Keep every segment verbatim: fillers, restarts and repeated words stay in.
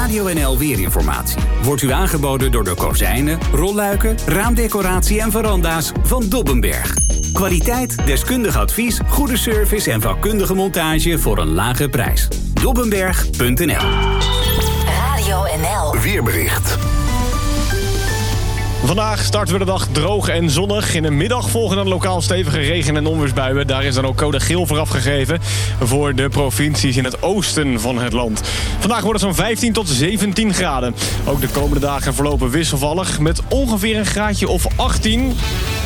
Radio N L Weerinformatie wordt u aangeboden door de kozijnen, rolluiken, raamdecoratie en veranda's van Dobbenberg. Kwaliteit, deskundig advies, goede service en vakkundige montage voor een lage prijs. Dobbenberg punt n l. Radio N L. Weerbericht. Vandaag starten we de dag droog en zonnig. In de middag volgen dan lokaal stevige regen- en onweersbuien. Daar is dan ook code geel voor afgegeven voor de provincies in het oosten van het land. Vandaag wordt het zo'n vijftien tot zeventien graden. Ook de komende dagen verlopen wisselvallig met ongeveer een graadje of achttien.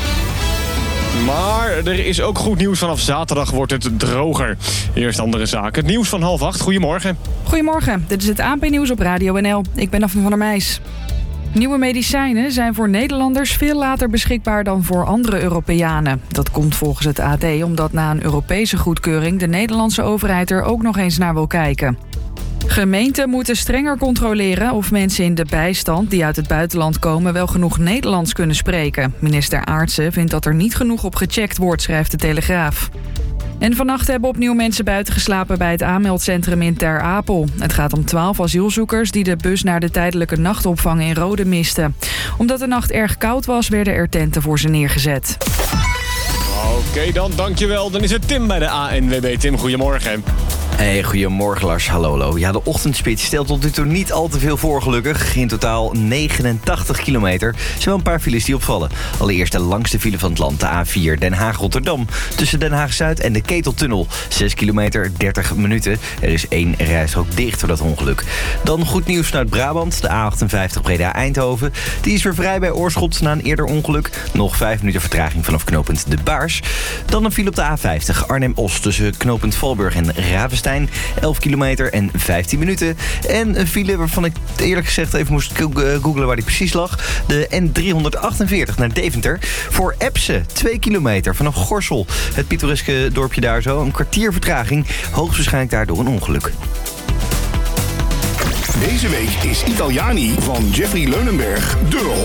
Maar er is ook goed nieuws. Vanaf zaterdag wordt het droger. Eerst andere zaken. Het nieuws van half acht. Goedemorgen. Goedemorgen. Dit is het A N P-nieuws op Radio N L. Ik ben Daphne van der Meijs. Nieuwe medicijnen zijn voor Nederlanders veel later beschikbaar dan voor andere Europeanen. Dat komt volgens het A D omdat na een Europese goedkeuring de Nederlandse overheid er ook nog eens naar wil kijken. Gemeenten moeten strenger controleren of mensen in de bijstand die uit het buitenland komen wel genoeg Nederlands kunnen spreken. Minister Aartsen vindt dat er niet genoeg op gecheckt wordt, schrijft de Telegraaf. En vannacht hebben opnieuw mensen buiten geslapen bij het aanmeldcentrum in Ter Apel. Het gaat om twaalf asielzoekers die de bus naar de tijdelijke nachtopvang in Rode misten. Omdat de nacht erg koud was, werden er tenten voor ze neergezet. Oké okay, dan, dankjewel. Dan is het Tim bij de A N W B. Tim, goedemorgen. Hey, goedemorgen Lars, hallo, hallo. Ja, de ochtendspits stelt tot nu toe niet al te veel voor gelukkig. In totaal negenentachtig kilometer. Er zijn wel een paar files die opvallen. Allereerst de langste file van het land, de A vier Den Haag-Rotterdam. Tussen Den Haag-Zuid en de Keteltunnel. zes kilometer, dertig minuten. Er is één rijstrook dicht door dat ongeluk. Dan goed nieuws vanuit Brabant, de A achtenvijftig Breda-Eindhoven. Die is weer vrij bij Oorschot na een eerder ongeluk. Nog vijf minuten vertraging vanaf knooppunt De Baars. Dan een file op de A vijftig Arnhem-Os tussen knooppunt Valburg en Ravenstein. elf kilometer en vijftien minuten. En een file waarvan ik eerlijk gezegd even moest googlen waar die precies lag. De N driehonderdachtenveertig naar Deventer. Voor Epse, twee kilometer vanaf Gorssel. Het pittoreske dorpje daar zo. Een kwartier vertraging. Hoogstwaarschijnlijk daardoor een ongeluk. Deze week is Italiani van Jeffrey Leunenberg de